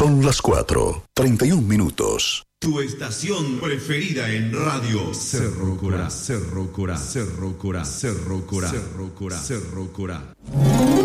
Son las 4:31. Tu estación preferida en radio. Cerro Corá, Cerro Corá, Cerro Corá, Cerro Corá, Cerro Corá, Cerro Corá.